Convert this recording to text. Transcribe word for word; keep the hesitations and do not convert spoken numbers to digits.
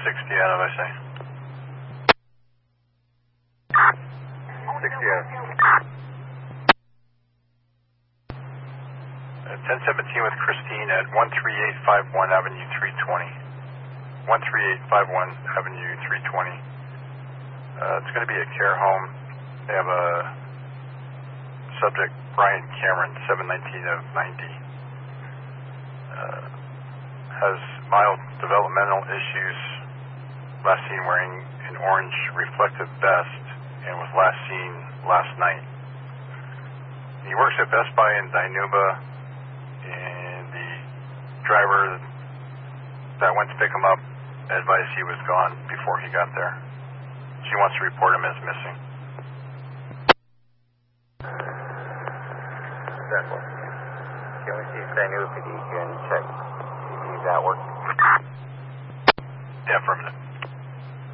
sixty out of, I say. sixty out. Uh, ten seventeen with Christine at one three eight five one Avenue three twenty. one three eight five one Avenue three twenty. Uh, it's going to be a care home. They have a subject, Brian Cameron, seven nineteen of ninety. Uh, has mild developmental issues. Last seen wearing an orange reflective vest and was last seen last night. He works at Best Buy in Dinuba, and the driver that went to pick him up advised he was gone before he got there. She wants to report him as missing. Exactly. Can we see if Dinuba P D can check if he's at work? Yeah, affirmative.